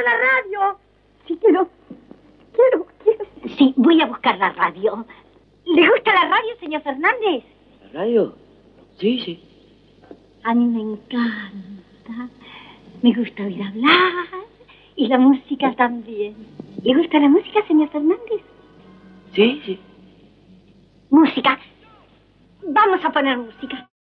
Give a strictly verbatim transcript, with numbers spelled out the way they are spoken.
la radio. Sí, quiero. Quiero, quiero. Sí, voy a buscar la radio. ¿Le gusta la radio, señor Fernández? ¿La radio? Sí, sí. A mí me encanta. Me gusta oír hablar. Y la música también. ¿Le gusta la música, señor Fernández? Sí, sí. Música. Vamos a poner música.